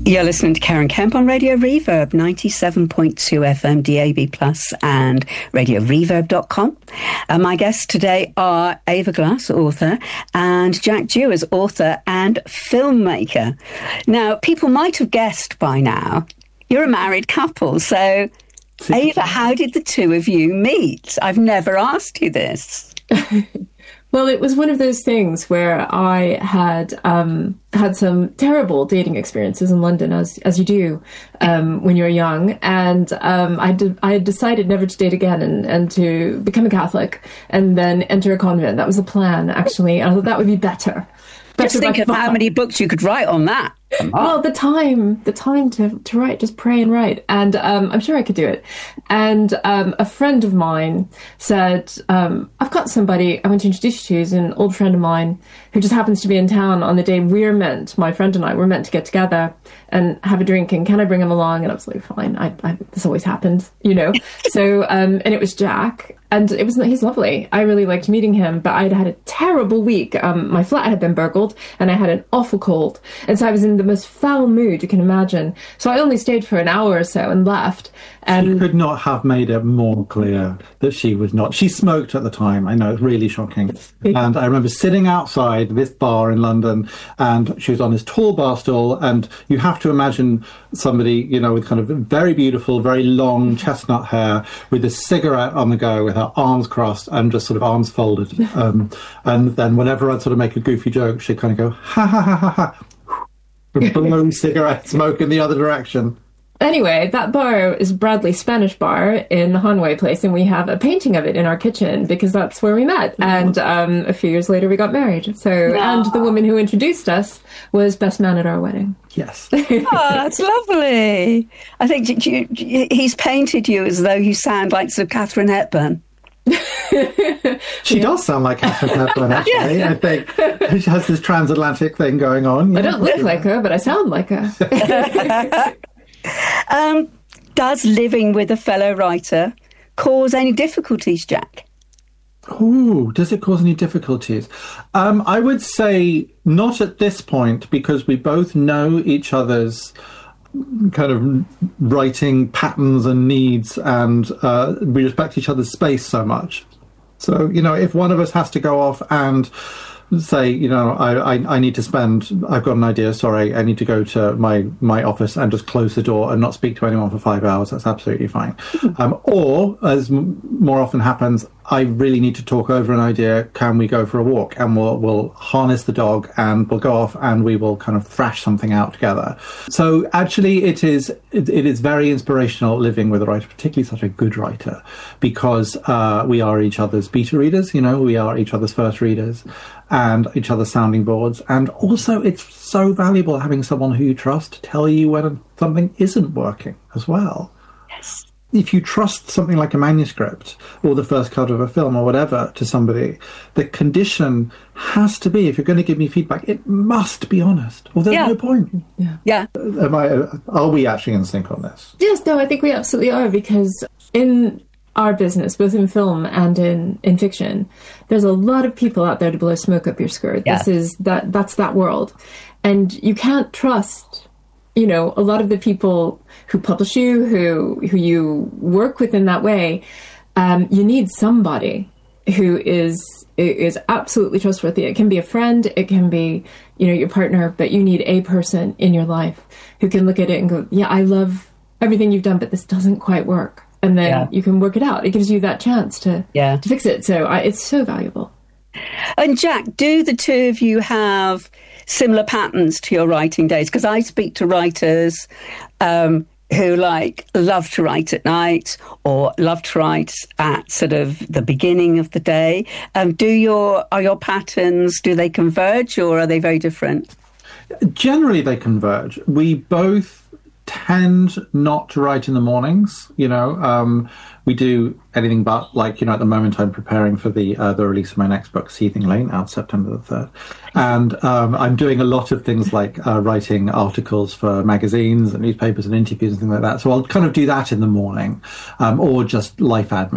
You're listening to Karen Kemp on Radio Reverb, 97.2 FM, DAB+, and radioreverb.com. My guests today are Ava Glass, author, and Jack Dewars, author and filmmaker. Now, people might have guessed by now, you're a married couple, so Ava, how did the two of you meet? I've never asked you this. Well, it was one of those things where I had had some terrible dating experiences in London, as you do when you're young, and I had decided never to date again and to become a Catholic and then enter a convent. That was the plan, actually. I thought that would be better. Just think of how many books you could write on that. Well, the time to write, just pray and write. And I'm sure I could do it. And a friend of mine said, I've got somebody I want to introduce you to, is an old friend of mine who just happens to be in town on the day my friend and I were meant to get together and have a drink, and can I bring him along? And I was like, fine, this always happens, you know. So, and it was Jack. And he's lovely. I really liked meeting him, but I'd had a terrible week. My flat had been burgled and I had an awful cold. And so I was in the most foul mood you can imagine. So I only stayed for an hour or so and left. She could not have made it more clear that she was not. She smoked at the time. I know, it's really shocking. And I remember sitting outside this bar in London, and she was on this tall bar stool, and you have to imagine somebody, you know, with kind of very beautiful, very long chestnut hair, with a cigarette on the go, with her arms crossed and just sort of arms folded. And then whenever I'd sort of make a goofy joke, she'd kind of go, ha, ha, ha, ha, ha, blow cigarette smoke in the other direction. Anyway, that bar is Bradley's Spanish bar in Hanway Place, and we have a painting of it in our kitchen because that's where we met. And a few years later, we got married. So, and the woman who introduced us was best man at our wedding. Yes. Oh, that's lovely. I think he's painted you as though you sound like Sir Catherine Hepburn. She does sound like Catherine Hepburn, actually. Yeah. I think she has this transatlantic thing going on. I don't look like her, but I sound like her. Does living with a fellow writer cause any difficulties, Jack? Oh, does it cause any difficulties? I would say not at this point, because we both know each other's kind of writing patterns and needs, and we respect each other's space so much. So, you know, if one of us has to go off and say, you know, I need to I've got an idea, sorry, I need to go to my office and just close the door and not speak to anyone for 5 hours, that's absolutely fine. Or, as more often happens, I really need to talk over an idea, can we go for a walk? And we'll harness the dog and we'll go off and we will kind of thrash something out together. So actually it is very inspirational living with a writer, particularly such a good writer, because we are each other's beta readers, you know, we are each other's first readers and each other's sounding boards. And also it's so valuable having someone who you trust tell you when something isn't working as well. Yes. If you trust something like a manuscript or the first cut of a film or whatever to somebody, the condition has to be, if you're going to give me feedback, it must be honest, or there's no point. Yeah. Are we actually in sync on this? Yes, no, I think we absolutely are, because in our business, both in film and in fiction, there's a lot of people out there to blow smoke up your skirt. Yeah. That's that world. And you can't trust, you know, a lot of the people who publish you, who you work with in that way. You need somebody who is absolutely trustworthy. It can be a friend, it can be, you know, your partner, but you need a person in your life who can look at it and go, yeah, I love everything you've done, but this doesn't quite work. And then you can work it out. It gives you that chance to fix it. So it's so valuable. And Jack, do the two of you have similar patterns to your writing days? Because I speak to writers who love to write at night or love to write at sort of the beginning of the day. Are your patterns, do they converge or are they very different? Generally, they converge. We both tend not to write in the mornings, you know. We do anything but, like, you know, at the moment I'm preparing for the release of my next book, Seething Lane, out September the 3rd. And I'm doing a lot of things like writing articles for magazines and newspapers and interviews and things like that. So I'll kind of do that in the morning, or just life admin.